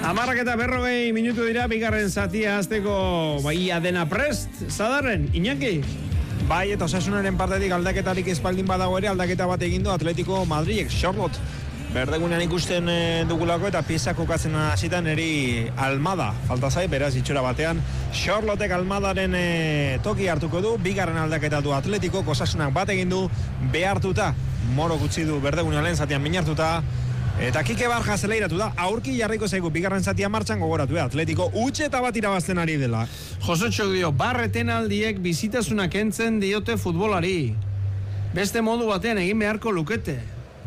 40 minutu dira, bigarren zatia hasteko baia dena prest, Zadarren, Iñaki? Bai, eta Osasunaren partetik aldaketarik espaldin badago ere, aldaketa bat egindu Atletico Madridek, Charlotte. Berdegunean ikusten dugulako eta piezak kokatzen hasitan eri Almada. Falta zai, beraz itxura batean. Charlottek Almadaren toki hartuko du, bigarren aldaketa du Atletico, Osasunak bat egin du, behartuta. Moro gutxi du berdegunean lehen zatian minartuta. Eta Kike Barja zeleiratu da, aurki jarriko zaigu bigarren zatia martxan gogoratu, Atletico utxeta bat irabazten ari dela. Josotxok dio, barreten aldiek bizitasunak entzen diote futbolari. Beste modu batean egin beharko lukete.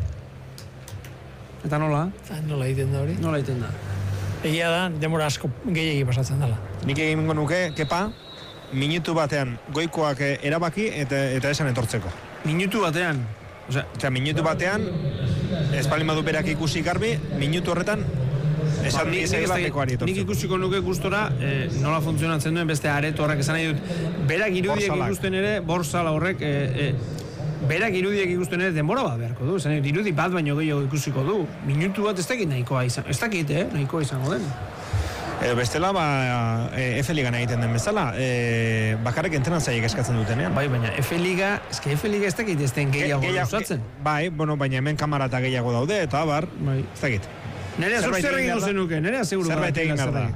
Eta nola? Nola egiten da hori? Nola egiten da? Egia da, demora asko gehiagi pasatzen dela. Nik egingo nuke, Kepa, minutu batean goikoak erabaki eta esan etortzeko. Minutu batean? Osea, minutu batean, espalin badu berak ikusi garbi, minutu horretan, esan etortzeko. Nik ikusiko nuke gustora, nola funtzionatzen duen beste areto horrek esan nahi dut. Berak irudiek ikusten ere, borsala horrek, berak irudiek ikusten ere denbora bat beharko du. Esan nahi dut, irudi bat baino gehiago ikusiko du. Minutu bat ez dakit nahikoa izan. Ez dakit, nahikoa izango den. Bestela, F-Ligan egiten den bezala, bakarrik entrenatzaiek eskatzen dutenean. Bai, baina F-Liga ez dakit ez den gehiago usatzen. Bai, baina hemen kamara eta gehiago daude, eta ez dakit. Nerea zer egin zenuke, nerea seguru. Zerbait egin behar da.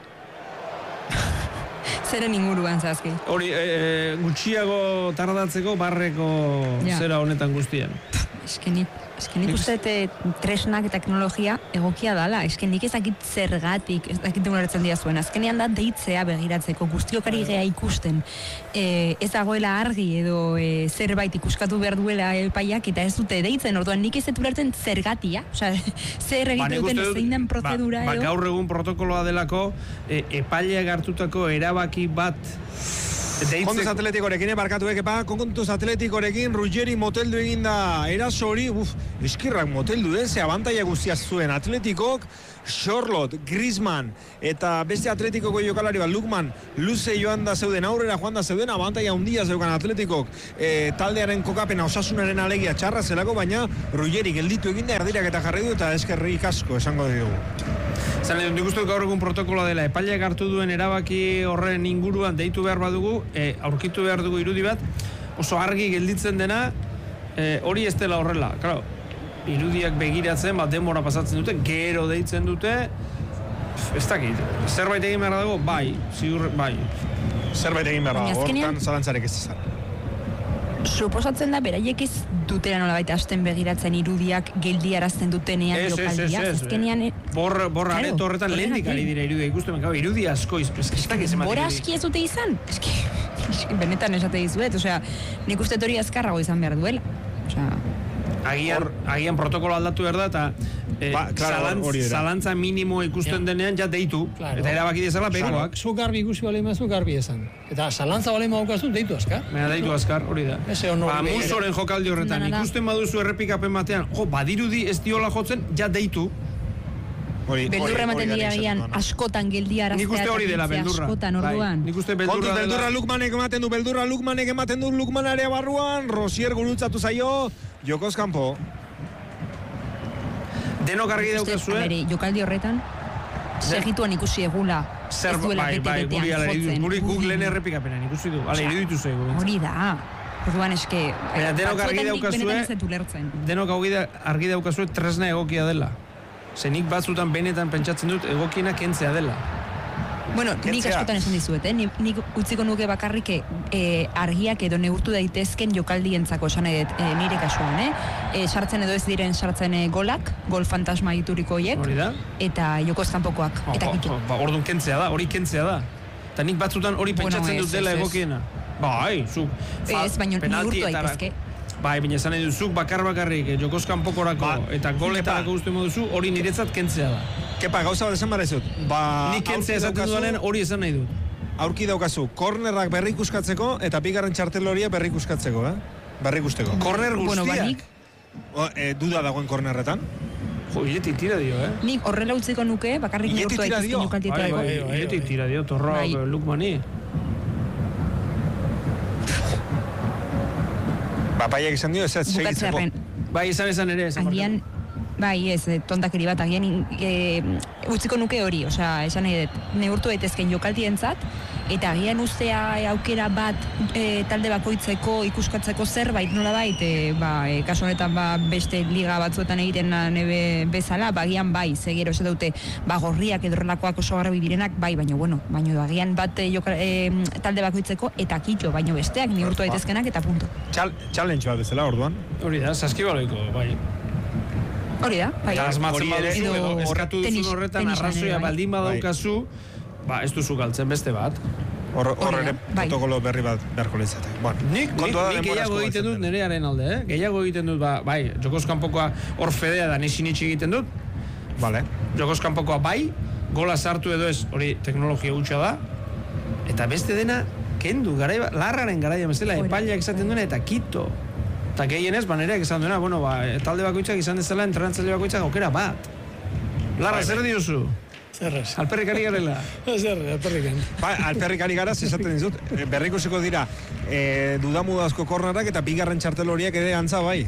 Zeren inguruan zazki. Hori, gutxiago tardatzeko barreko zera honetan guztian. Nik uste tresnak eta teknologia egokia dala. Nik ezakit zergatik, ezakit denboratzen dira zuen. Azkenean da deitzea begiratzeko, guztiokari gea ikusten. Ez dagoela argi edo zerbait ikuskatu behar duela epaiak eta ez dute deitzen. Orduan nik ez ulertzen zergatia. Osea, zer egiten duten zein den prozedura edo. Gaur egun protokoloa delako epaileak hartutako erabaki bat Kontuz Atletikorekin, barkatu ekepa, Kontuz Atletikorekin, Ruggeri moteldu egin da eraso hori, eskirrak moteldu den, ze abantaia guztia zuen Atletikok, Charlotte, Griezmann, eta beste Atletikoko jokalari bat, Lukman, luze joan da zeuden, aurrera joan da zeuden, abantaia handia zeukan Atletikok, taldearen kokapena Osasunaren alegia txarra zelako, baina Ruggeri gelditu egin da, erdirak eta jarri du, eta eskerrik asko, esango dugu. Zan, nik uste gaur egun protokoloa dela, epaileak hartu duen erabaki horren inguruan deitu behar badugu, aurkitu behar dugu irudi bat, oso argi gelditzen dena, hori ez dela horrela. Claro, irudiak begiratzen, denbora pasatzen dute, gero deitzen dute, ez dakit, zerbait egin behar dago, bai, ziur, bai. Zerbait egin behar dago, hortan zalantzarek ez izan. Suposatzen da, beraiek ez dutela nolabait hasten begiratzen irudiak geldiarazten dutenean jokaldia. Ez. Borra areto horretan lehendik ari dira irudia ikusten, irudi asko izkistak ez ematen. Bora aski ez dute izan? Benetan esate dizuet, nik uste hori azkarrago izan behar duela. Agian protokolo aldatu behar da, eta zalantza minimo ikusten denean ja deitu, eta erabaki dezala begoak. Zu garbi ikusi bale mazu garbi esan. Eta zalantza bale maukaztu deitu azkar. Deitu azkar, hori da. Musoren jokaldi horretan, ikusten baduzu errepikapen batean, badirudi ez diola jotzen, ja deitu. Beldurra ematen dira gian askotan geldiaraztea. Nik uste hori dela beldurra. Askotan orduan. Nik uste beldurra dela. Beldurra Lukmanek ematen du Lukmanarea barruan, Rosier gurutzatu zaio, jokoz kanpo. Denok argi daukazue. Jokaldi horretan, segituan ikusi egula. Ez duela bete-betean jotzen. Guk lehen errepikapenan ikusi du. Iruditu zego. Hori da. Orduan eske, denok argi daukazue tresna egokia dela. Zenik batzutan benetan pentsatzen dut egokiena kentzea dela. Bueno, nik askotan esan dizuet, nik utziko nuke bakarrik argiak edo neurtu daitezken jokaldientzako esan edet nire kasuan, sartzen edo ez diren sartzen golak, gol fantasma ituriko horiek, eta jokoz kanpokoak, eta kike. Orduan kentzea da, hori kentzea da. Eta nik batzutan hori pentsatzen dut dela egokiena. Bai, zuk. Ez, baina neurtu daitezke. Bai, baina esan nahi duzuk bakarrik jokoz kanpokorako eta goletarako uste moduzu, hori niretzat kentzea da. Kepa, gauza bat esan barezut. Nik kentzea esaten duanen hori esan nahi dut. Aurki daukazu, kornerrak berrikuskatzeko eta bigarren txartel horia berrikuskatzeko, berrikusteko. Korner guztiak. Duda dagoen kornerretan. Iletik tira dio, Nik horrela utziko nuke, bakarrik neurtu daitezken jokaldietako. Iletik tira dio, torroa Lukmani. Bapaiak izan dio, ez segitzeko. Bai, izan ere. Agian Bai, ez, tontakeri bat, agian utziko nuke hori, osea, esan nahi dut, neurtu daitezken jokaldientzat, eta agian ustea aukera bat talde bakoitzeko ikuskatzeko zerbait nolabait, kasu honetan beste liga batzuetan egiten nebe bezala, agian bai, zegero ez dute, gorriak edorrelakoak oso garbi direnak, bai, baina agian bat talde bakoitzeko eta kitxo, baino besteak neurtu daitezkenak eta punto. Challenge bat bezala orduan. Hori da, saskibaloiko, bai. Hori da, bai. Eta asmatzen baduzu, eskatu duzun horretan arrazoia baldin badaukazu, ez duzu galtzen beste bat. Hor ere protokolo berri bat beharko lezatek. Nik gehiago egiten dut nerearen alde, gehiago egiten dut, bai, jokoz kanpokoa hor fedea da sinitsi egiten dut. Vale. Jokoz kanpokoa bai, gola sartu edo ez, hori teknologia hutsa da. Eta beste dena, kendu, larraren garaia bezala, epaileak esaten duena eta kito. Eta gehienez, nereak esan duena, talde bakoitzak izan dezala, entrenatzaile bakoitzak aukera bat. Larra, zer diozu? Zerrez. Alperrik ari garela? Zerrez, alperriken. Alperrik ari gara, esaten dizut, berrikusiko dira, dudamudazko kornarak eta bigarren txartel horiek ere antza bai.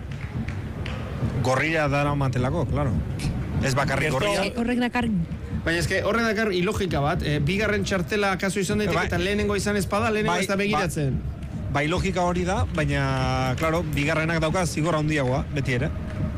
Gorria dara matelako, claro. Ez bakarrik gorria. Horrek dakar... Baina eske horrek dakar ilogika bat, bigarren txartela kasu izan daiteke eta lehenengo izan espada, lehenengo ez da begiratzen. Bai, logika hori da, baina, claro, bigarrenak dauka zigor handiagoa, beti ere.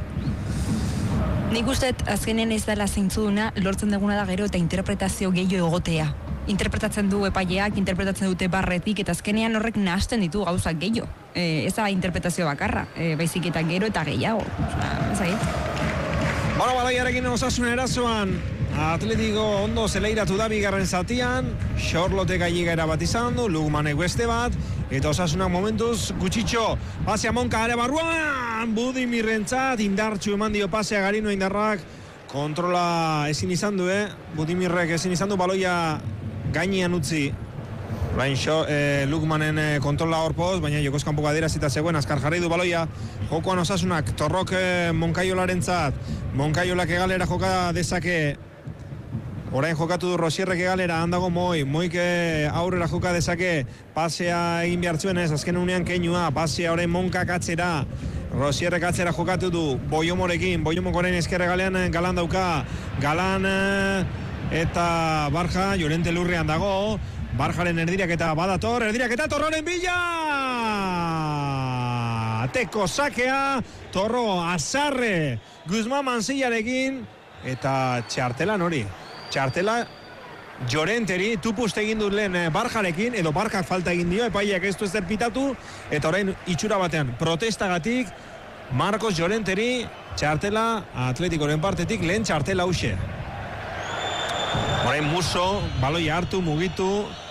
Nik uste, azkenean ez dela zeintzuduna, lortzen duguna da gero eta interpretazio gehiago egotea. Interpretatzen du epaileak, interpretatzen dute barretik, eta azkenean horrek nahasten ditu gauzak gehiago. Ez da interpretazio bakarra, baizik eta gero eta gehiago. Ez agit. Baloiarekin Osasuna erasoan, Atletico ondo zeleiratu da bigarren zatian, Xorlote gailligera bat izan du, Lugmanek beste bat, eta Osasunak momentuz gutxitxo, pasea Monka ere barruan, Budimirrentzat, indartxu eman dio pasea Garino indarrak, kontrola ezin izan du, Budimirrek ezin izan du, baloia gainean utzi, Lugmanen kontrola horpoz, baina jokoz kanpoko adierazita zegoen, azkar jarri du baloia, jokoan Osasunak, Torrok Monkaiolarentzat, Monkailolak egalera joka dezake, orain jokatu du Rosierrek egalera, handago Moik aurrera joka dezake, pasea egin behar zuen ez, azken unean keinua, pasea orain Monkak atzera, Rosierrek atzera jokatu du, Boiomorekin, Boiomok orain ezkerre galean Galan dauka, Galan eta Barja, Llorente lurrean dago, Barjaren erdirak eta badator, erdirak eta Torroren bila! Teko sakea, Torro azarre, Guzman Manzillarekin, eta txartelan hori. Txartela Llorenteri, tupust egin dut lehen Barjarekin, edo Barjak falta egin dio, epaileak ez du ezer pitatu, eta orain itxura batean protestagatik, Marcos Llorenteri, txartela Atletikoren partetik, lehen txartela hause. Orain Muso, baloia hartu, mugitu,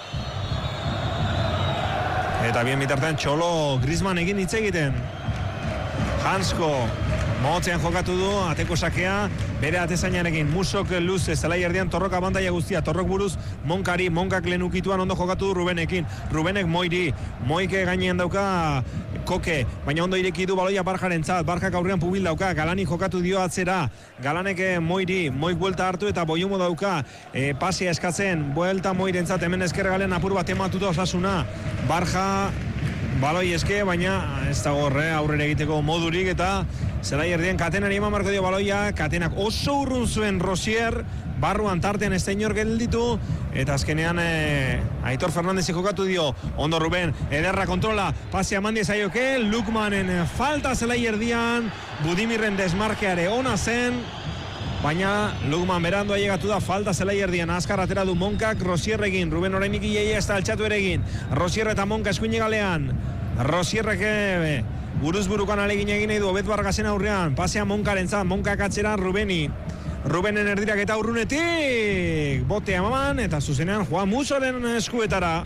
eta bien bitartean Txolo Griezmann egin hitz egiten. Hansko motzean jokatu du, ateko sakea, bere atezainarekin, Musok luze, zelai erdian Torrok abantaia guztia, Torrok buruz Monkari, Monkak lehen ukituan ondo jokatu du Rubenekin, Rubenek Moiri, Moike gainean dauka Koke, baina ondo ireki du baloia Barjarentzat, Barjak aurrean pubil dauka, Galani jokatu dio atzera, Galanek Moiri, Moik buelta hartu eta Boiomo dauka, pasia eskatzen, buelta Moirentzat, hemen ezker galean apur bat ematuta Osasuna, Barja, baloi eske, baina ez dago aurrera egiteko modurik eta zelai erdien Katenari eman marko dio baloia, Katenak oso urrun zuen Rosier, barruan tartean ez da inor gelditu, eta azkenean Aitor Fernandez jokatu dio, ondo Ruben, ederra kontrola, pasea mandi zaioke, Lukmanen falta zelai erdian, Budimirren desmarkeare ona zen, baina Lukman berandu ailegatu da, falta zelai erdian, azkar atera du Monkak Rosierrekin, Ruben orainik iaia ez da altxatu eregin, Rosier eta Monka eskuine galean, Rosierrek buruz burukan alegin egin nahi du, Obed Bargasen aurrean, pasea Monkarentzat, Monkak atzera Rubenen erdirak eta urrunetik, botea maman, eta zuzenean Juan Musoren eskuetara.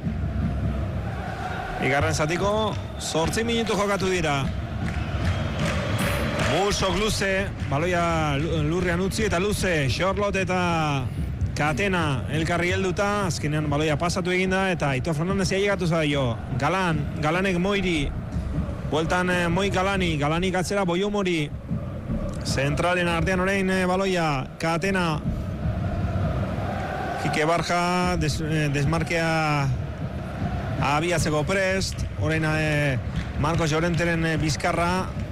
Igarren zatiko, 8 minutu jokatu dira. Musok luze, baloia lurrean utzi eta luze, Xorlot eta Katena elkarri helduta, azkenean baloia pasatu eginda, eta Aitor Fernandez ailegatu zaio. Galanek Moiri, bueltan Moi Galani atzera Boiomori, zentralen artean orain baloia, Katena, Kike Barja, desmarkea abiatzeko prest, orain Marcos Llorenteren bizkarra,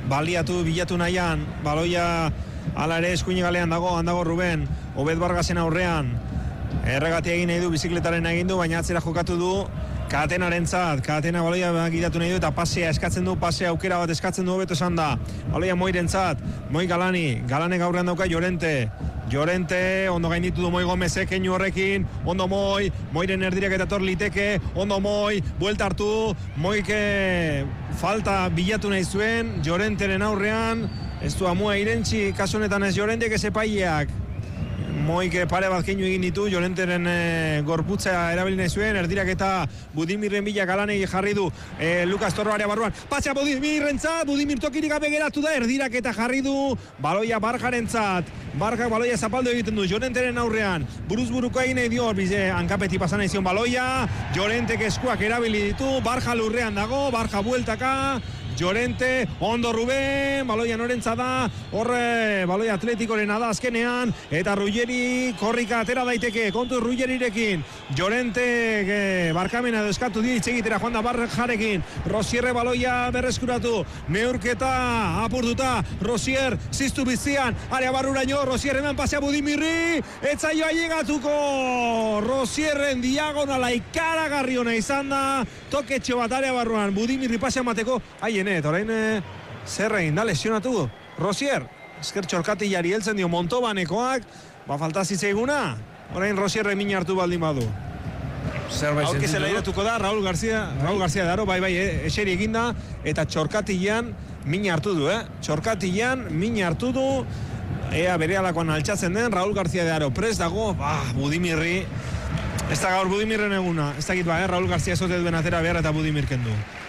bilatu nahian, baloia ala ere eskuine galean handago Ruben, Obed Vargasen aurrean, erregati egin nahi du, bizikletaren egin du, baina atzera jokatu du, Katena baloia gidatu nahi du eta pasea eskatzen du, pasea aukera bat eskatzen du, hobeto esan da, baloia Moirentzat, Moi Galane gaurrean dauka Llorente, ondo gainditu du Moi Gomezek, keinu horrekin, ondo Moiren erdirak eta liteke, ondo buelta hartu, Moike falta bilatu nahi zuen, Llorenteren aurrean, ez du amua irentzi, kasu honetan ez Llorentek ez epaileak, Moike pare bat keinu egin ditu, Llorenteren gorputza erabili nahi zuen, erdirak eta Budimirren bila Galanei jarri du Lukas Torro area barruan, pasea Budimirrentzat, Budimir tokirik gabe geratu da, erdirak eta jarri du, baloia Barjarentzat, Barjak baloia zapaldu egiten du, Llorenteren aurrean, buruz-buruko egin nahi dio, hankapeti pasan nahi zion baloia, Llorentek eskuak erabili ditu, Barja lurrean dago, Barja bueltaka, Llorente, ondo Ruben, baloia norentza da, horre baloia Atletikoren da azkenean, eta Ruggeri korrika atera daiteke, kontu Ruggerirekin, Llorente barkamena edo eskatu di, itxegitera joan da Barjarekin, Rosierre baloia berreskuratu, neurketa apurtuta, Rosier ziztu bizian, area barruraino, Rosier hemen pasea Budimirri, etzaioa llegatuko, Rosierren diagonala ikaragarri hona izan da, toketxo bat area barruan, Budimirri pasea mateko, orain zer egin da lesionatu Rosier, esker txorkatillari heltzen dio Montobanekoak, falta zitzaiguna, orain Rosierre min hartu baldin badu. Aurki zela iratuko da, Raúl García daro, bai, eseri eginda, eta txorkatillan min hartu du, txorkatillan min hartu du, ea bere alakoan altxatzen den, Raúl García daro, prest dago, Budimirri, ez da gaur Budimirren eguna, ez dakit Raúl García zote duen atera behar eta Budimir kendu.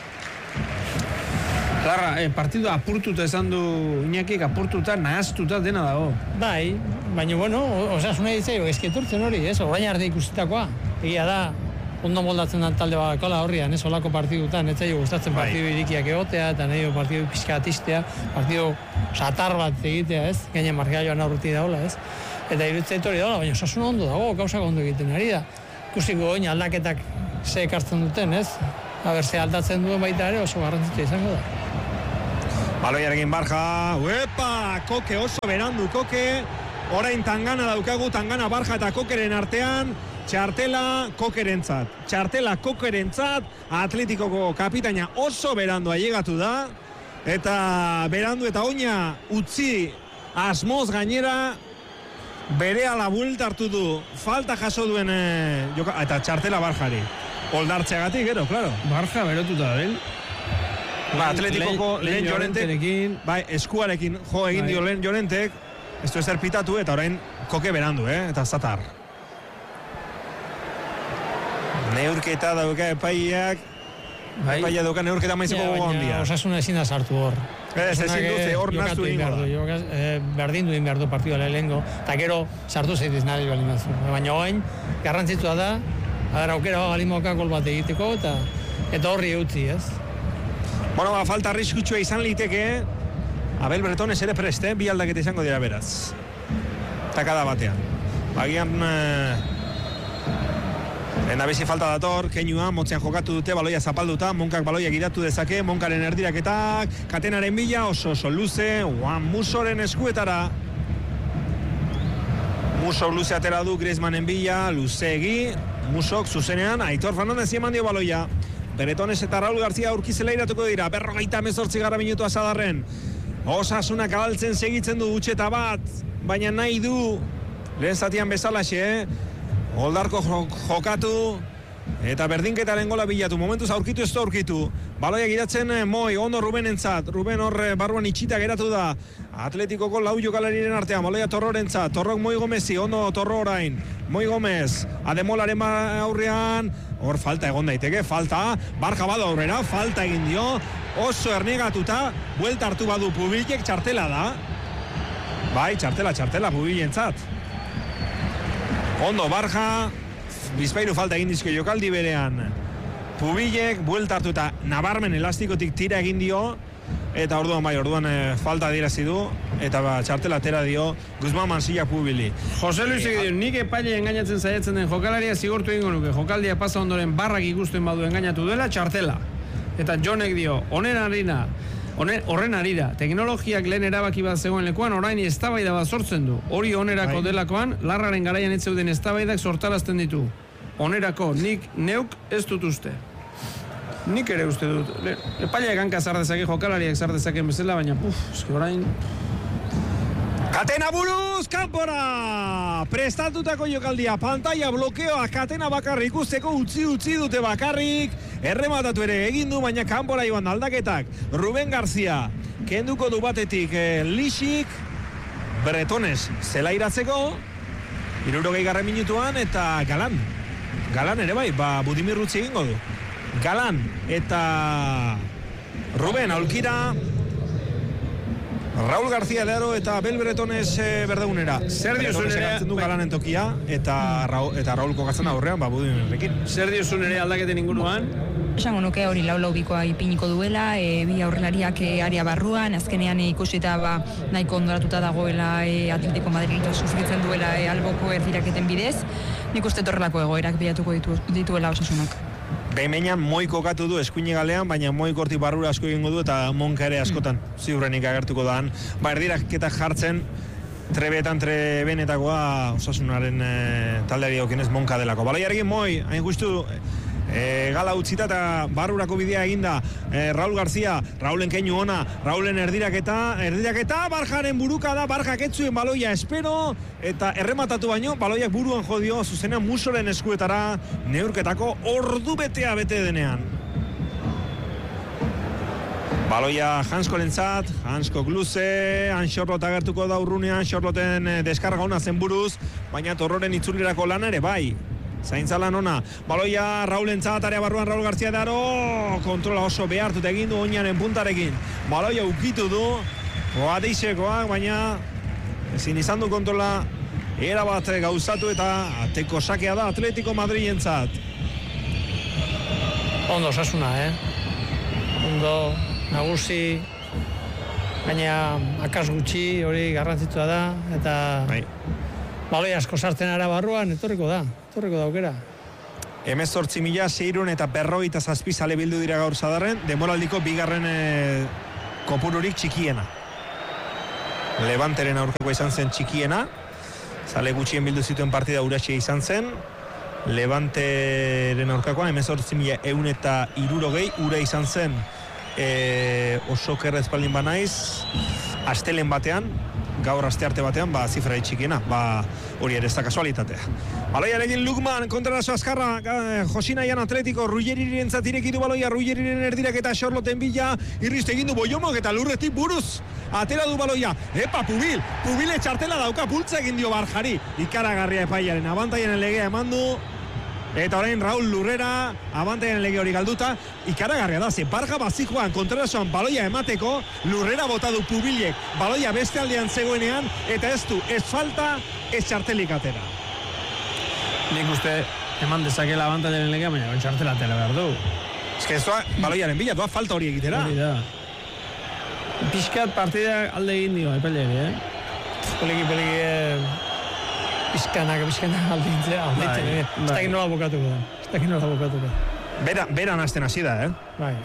Larra, partidu apurtuta esan du Iñakik, apurtuta, nahaztuta dena dago. Bai, baina bueno, osasuna ditzaio, esketurtzen hori, orain arte ikusitakoa. Egia da, ondo moldatzen da talde bakala horrian, olako partidutan, ez zaio gustatzen partidu irikiak egotea, eta nahi partidu pixkatistea, partidu satar bat egitea, gaina markaioan aurruti daula, Eta irutzeit hori daula, baina osasuna ondo dago, gauzak ondo egiten ari da. Ikusiko goin aldaketak ze ekartzen duten, Aber, ze aldatzen duen baita ere oso garrantzitsua izango da. Baloiarekin Barja, Koke oso berandu Koke, orain Tangana daukagu, Tangana Barja eta Kokeren artean, Txartela Kokerentzat, Atletikoko kapitaina oso berandu ailegatu da, eta berandu eta oina utzi asmoz gainera, bere ala buelta hartu du, falta jaso duen, eta Txartela Barjari, oldartzeagatik, gero, claro. Barja berotuta da, Atletikoko lehen Llorentek, eskuarekin jo egin dio lehen Llorentek, ez du ezer pitatu eta orain Koke berandu, eta zatar. Neurketa dauka epaiak, epaia dauka neurketa maizeko gogo handia. Osasuna ezin da sartu hor. Ezin dute, hor naztu ingo da. Berdin duen behar du partidua lehengo, eta gero sartu zeitiz nahi balin batzu. Baina oain, garrantzitua da, aukera galimoka gol bat egiteko, eta horri eutzi, Bueno, falta arriskutsua izan liteke, Abel Bretones ere preste, bi aldaketa izango dira beraz. Takada batean. Bagian, endabizi falta dator, keinua, motzean jokatu dute, baloia zapalduta, Monkak baloia gidatu dezake, Monkaren erdiraketak, Katenaren bila, oso luze, Musoren eskuetara. Muso luze atera du, Griezmannen bila, luzegi, Musok zuzenean, Aitor Fernandez eman dio baloia. Bretones eta Raúl García aurkizela iratuko dira, 58 minutua Sadarren. Osasunak abaltzen segitzen du utxeta bat, baina nahi du, lehen zatian bezalaxe, Oldarko jokatu, eta berdinketaren gola bilatu, momentuz aurkitu ez du aurkitu. Baloia gidatzen Moi, ondo Rubenentzat, Ruben horre barruan itxita geratu da, Atletikoko lau jokalariren artean, baloia Torrorentzat, Torrok Moi Gomezi, ondo Torro orain, Moi Gomez, Ademolaren aurrean, hor falta egon daiteke, falta, Barja badu aurrera, falta egin dio, oso ernegatuta, buelta hartu badu Pubilek, Txartela da. Bai, Txartela, Pubilentzat. Ondo Barja, Bizpairu falta egin dizko jokaldi berean. Pubilek, buelta hartu eta nabarmen elastikotik tira egin dio, eta orduan falta dirazi du, eta Txartela atera dio Guzman Mansilla Pubili. Jose Luis dio, nik epaile engainatzen zaiatzen den jokalaria zigortu egingo nuke, jokaldia pasa ondoren Barrak ikusten badu engainatu duela Txartela. Eta Jonek dio, onen harina, Horren arira, teknologiak lehen erabaki bat zegoen lekuan, orain eztabaida bat sortzen du. Hori onerako delakoan, larraren garaian ez zeuden eztabaidak sortarazten ditu. Onerako, nik neuk ez dut uste. Nik ere uste dut. Epaileak hanka zar dezake, jokalariak zar dezaken bezala, baina, eski orain... Katena buruz, kanpora! Prestatutako jokaldia, pantalla blokeoa, katena bakarrik ikusteko utzi dute bakarrik. Errematatu ere egin du, baina kanpora joan aldaketak. Ruben García, kenduko du batetik Lixik, Bretones zelairatzeko, 60. minutuan, eta Galan ere bai, Budimir Rutzi egingo du. Galan eta Ruben aulkira, Raúl García Learo eta Abel Bretones berdegunera. Zer diozun ere... du Galanen tokia eta Raúl kokatzen aurrean, Budimirrekin. Zer diozun ere aldaketen inguruan? Esango nuke hori lau bikoa ipiniko duela, bi aurrelariak area barruan, azkenean ikusita nahiko ondoratuta dagoela Atletico Madrid sufritzen duela alboko erdiraketen bidez. Nik uste torrelako egoerak bilatuko dituela Osasunak. Behimenan moi kokatu du eskuine galean, baina moi korti barrura asko egingo du eta Monka ere askotan ziurrenik agertuko daan. Erdiraketak jartzen trebenetakoa Osasunaren taldeari okinez Monka delako. Baloiarekin moi, hain justu gala utzita eta barrurako bidea eginda Raúl García, Raúlen keinu ona, Raúlen erdiraketa, Barjaren buruka da, Barjak etzuen baloia espero, eta errematatu baino, baloiak buruan jodio, zuzenean Musoren eskuetara, neurketako ordu betea bete denean. Baloia Hanskorentzat, Hanskok luze, Xorlot agertuko da urrunean, Xorloten deskarga ona zen buruz, baina Torroren itzulirako lana ere bai. Zaintzalan ona, baloia Raulentzat, area barruan Raúl García Learo, kontrola oso behartut egin du oinaren puntarekin. Baloia ukitu du, Adeixekoak, baina ezin izan du kontrola erabat gauzatu eta ateko sakea da Atletico Madrilentzat. Ondo Osasuna, Ondo, nagusi, baina akas gutxi hori garrantzitsua da, eta baloi asko sartzen ara barruan, etorriko da aukera. 18.600 eta 57 zale bildu dira gaur Zadarren, demoraldiko bigarren kopururik txikiena. Levanteren aurkako izan zen txikiena, zale gutxien bildu zituen partida Uratxe izan zen, Levanteren aurkakoan 18.160 ura izan zen oso kerrez baldin banaiz, astelen batean, gaur astearte batean, zifra txikiena, hori ere ez da kasualitatea. Baloiarekin Lukman, kontrarazo azkarra, Josinaian Atletico, Ruggeriren zatirekidu baloia, Ruggeriren erdirak eta Xorloten bila, irrizte egin du Boiomok eta lurretik buruz, atera du baloia, Pubil txartela dauka, pultza egin dio Barjari, ikaragarria epaiaren, abantaiaren legea eman du, eta orain Raúl Lurrera, abantaiaren lege hori galduta, ikaragarria da, ze Barja bazikoan kontrarazoan baloia emateko, Lurrera bota du Pubilek, baloia beste aldean zegoenean, eta ez du, ez falta, ez txartelik atera. Nik uste eman dezakela abantaiaren legea, baina txartela atera behar du. Ez que ez doa baloiaren bila, doa falta hori egitera. Hori da. Piskat partida alde egin dio, epaileari, Poliki, Bizkanak aldintzea, ez dakit nola bokatuko da. Beran hasten hasi da, Bai.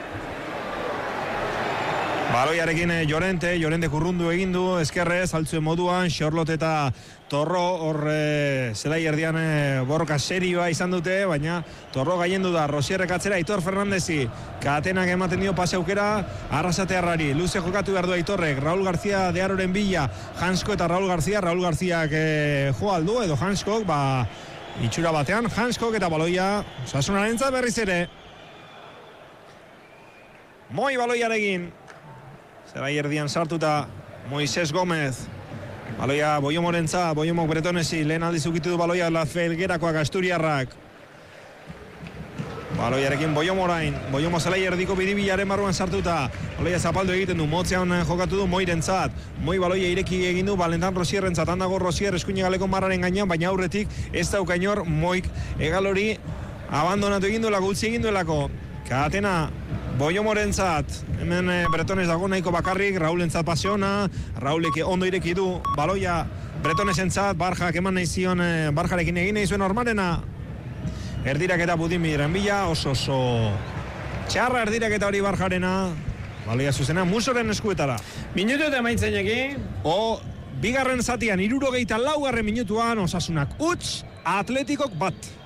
Baloiarekin Llorente kurrundu egin du, ezkerrez, altzuen moduan, Xorlot eta Torro, hor zelai erdian borroka serioa izan dute, baina Torro gaiendu da, Rosierrek atzera, Aitor Fernandezi, katenak ematen dio pase aukera, Arrasatearrari, luze jokatu behar du Aitorrek, Raúl García de Aroren bila, Hansko eta Raúl Garcíak jo aldu, edo Hanskok, itxura batean, Hanskok eta baloia, Osasunarentzat berriz ere. Moi baloiarekin. Zelai erdian sartuta Moises Gómez. Baloia Boiomorentza, Boiomok Bretonesi, lehen aldiz ukitu du baloia La Felguerakoak Asturiarrak. Baloiarekin Boiomorain, Boiomo zelai erdiko bidibilaren barruan sartuta. Baloia zapaldu egiten du, motzean jokatu du Moirentzat. Moi baloia ireki egin du, Valentan Rosierrentzat, handago Rosier eskuine galeko marraren gainean, baina aurretik ez daukainor Moik egalori abandonatu egin duelako, utzi egin duelako. Katena Boiomorentzat, hemen Bretones dago nahiko bakarrik, Raulentzat pasiona, Raulek ondo ireki du, baloia Bretonesentzat, Barjak eman nahi zion, Barjarekin egin nahi zuen ormarena. Erdirak eta Budimiren bila, oso txarra erdirak eta hori Barjarena, Balia zuzena, Musoren eskuetara. Minutu eta emaitzainekin. Bigarren zatian, 74. minutuan, Osasunak huts, Atletikok bat.